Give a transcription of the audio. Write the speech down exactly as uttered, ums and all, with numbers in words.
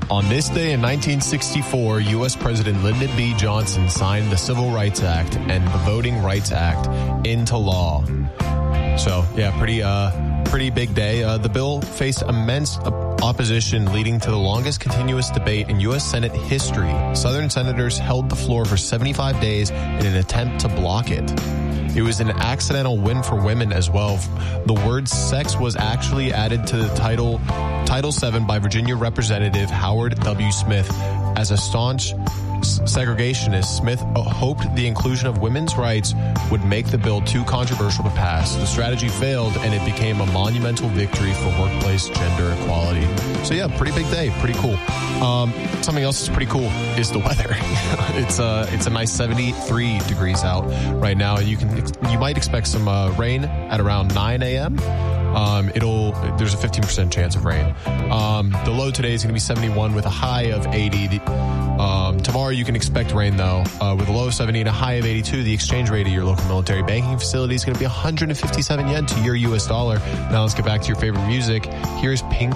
On this day in nineteen sixty-four, U S President Lyndon B. Johnson signed the Civil Rights Act and the Voting Rights Act into law. So, yeah, pretty uh, pretty big day. Uh, the bill faced immense opposition, leading to the longest continuous debate in U S Senate history. Southern senators held the floor for seventy-five days in an attempt to block it. It was an accidental win for women as well. The word sex was actually added to the title Title seven by Virginia Representative Howard W. Smith. As a staunch segregationist, Smith hoped the inclusion of women's rights would make the bill too controversial to pass. The strategy failed, and it became a monumental victory for workplace gender equality. So yeah, pretty big day, pretty cool. Um, something else that's pretty cool is the weather. it's uh, it's a nice seventy-three degrees out right now. You can you might expect some uh, rain at around nine a.m. Um, it'll, there's a fifteen percent chance of rain. Um, the low today is going to be seventy-one with a high of eighty. The, um, tomorrow you can expect rain though, uh, with a low of seventy and a high of eighty-two. The exchange rate of your local military banking facility is going to be one hundred fifty-seven yen to your U S dollar. Now let's get back to your favorite music. Here's Pink